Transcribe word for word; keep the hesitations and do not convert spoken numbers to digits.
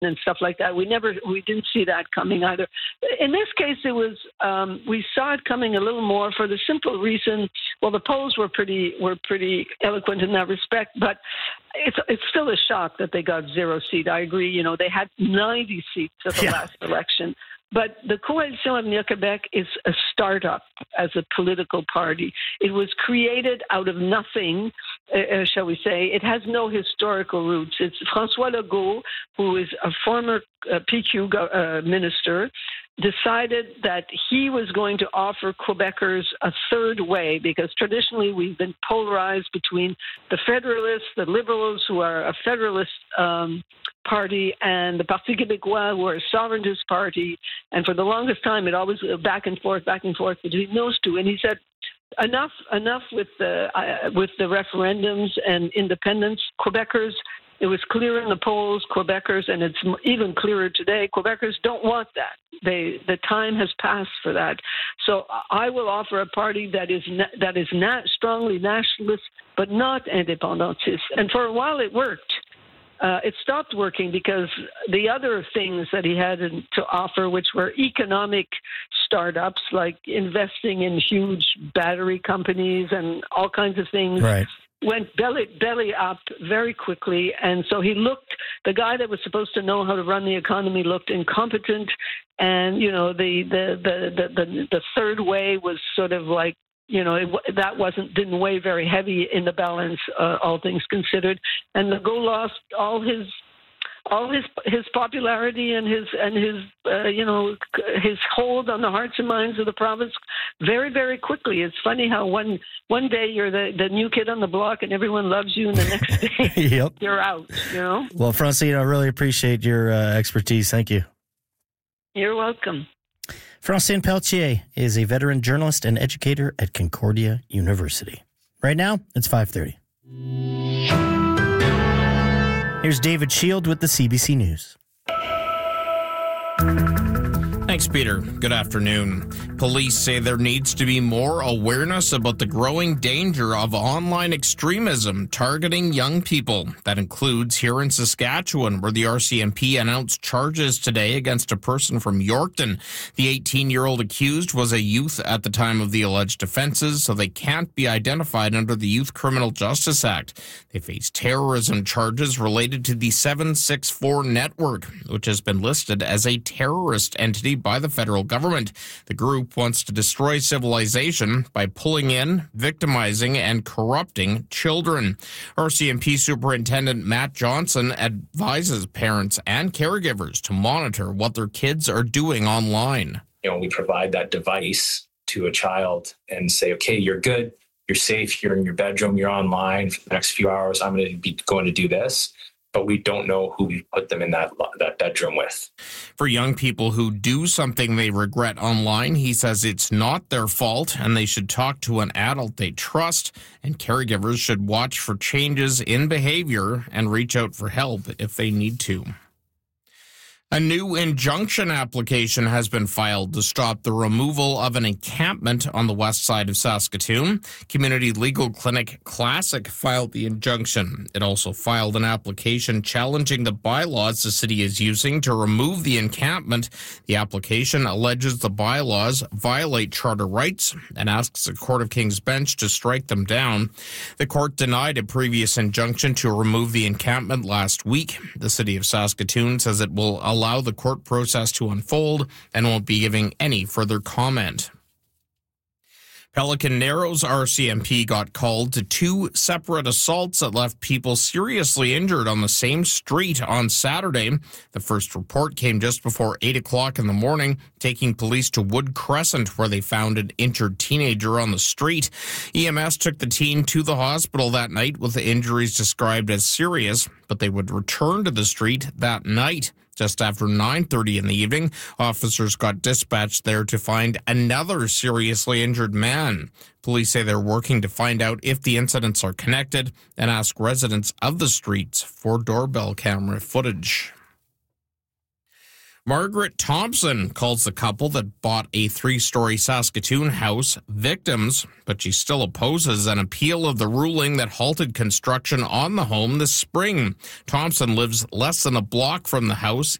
and stuff like that. We never, we didn't see that coming either. In this case, it was, um, we saw it coming a little more for the simple reason, well, the polls were pretty, were pretty eloquent in that respect, but it's, it's still a shock that they got zero seat. I agree. You know, they had ninety seats at the yeah. last election. But the Coalition Avenir Québec is a startup as a political party. It was created out of nothing, uh, shall we say. It has no historical roots. It's François Legault, who is a former uh, P Q uh, minister, decided that he was going to offer Quebecers a third way, because traditionally we've been polarized between the Federalists, the Liberals, who are a Federalist um, party, and the Parti Québécois, who are a sovereigntist party. And for the longest time, it always went back and forth, back and forth between those two. And he said, enough, enough with the uh, with the referendums and independence. Quebecers, it was clear in the polls, Quebecers, and it's even clearer today, Quebecers don't want that. They, the time has passed for that. So I will offer a party that is na- that is not strongly nationalist, but not independentist. And for a while it worked. Uh, it stopped working because the other things that he had in, to offer, which were economic startups, like investing in huge battery companies and all kinds of things, right. went belly belly up very quickly. And so he looked, the guy that was supposed to know how to run the economy looked incompetent. And, you know, the the the the, the, the third way was sort of like, you know, it, that wasn't didn't weigh very heavy in the balance, uh, all things considered. And Legault lost all his all his his popularity and his and his uh, you know his hold on the hearts and minds of the province very very quickly. It's funny how one one day you're the, the new kid on the block and everyone loves you, and the next day yep. you're out. You know. Well, Francine, I really appreciate your uh, expertise. Thank you. You're welcome. Francine Pelletier is a veteran journalist and educator at Concordia University. Right now, it's five thirty. Here's David Shield with the C B C News. Thanks, Peter. Good afternoon. Police say there needs to be more awareness about the growing danger of online extremism targeting young people. That includes here in Saskatchewan, where the R C M P announced charges today against a person from Yorkton. The eighteen-year-old accused was a youth at the time of the alleged offenses, so they can't be identified under the Youth Criminal Justice Act. They face terrorism charges related to the seven six four network, which has been listed as a terrorist entity by the federal government. The group wants to destroy civilization by pulling in, victimizing, and corrupting children. R C M P Superintendent Matt Johnson advises parents and caregivers to monitor what their kids are doing online. You know, we provide that device to a child and say, okay, you're good, you're safe, you're in your bedroom, you're online for the next few hours, I'm going to be going to do this. But we don't know who we put them in that that bedroom with. For young people who do something they regret online, he says it's not their fault and they should talk to an adult they trust, and caregivers should watch for changes in behavior and reach out for help if they need to. A new injunction application has been filed to stop the removal of an encampment on the west side of Saskatoon. Community Legal Clinic Classic filed the injunction. It also filed an application challenging the bylaws the city is using to remove the encampment. The application alleges the bylaws violate charter rights and asks the Court of King's Bench to strike them down. The court denied a previous injunction to remove the encampment last week. The city of Saskatoon says it will allow allow the court process to unfold and won't be giving any further comment. Pelican Narrows R C M P got called to two separate assaults that left people seriously injured on the same street on Saturday. The first report came just before eight o'clock in the morning, taking police to Wood Crescent, where they found an injured teenager on the street. E M S took the teen to the hospital that night with the injuries described as serious, but they would return to the street that night. Just after nine thirty in the evening, officers got dispatched there to find another seriously injured man. Police say they're working to find out if the incidents are connected and ask residents of the streets for doorbell camera footage. Margaret Thompson calls the couple that bought a three-story Saskatoon house victims, but she still opposes an appeal of the ruling that halted construction on the home this spring. Thompson lives less than a block from the house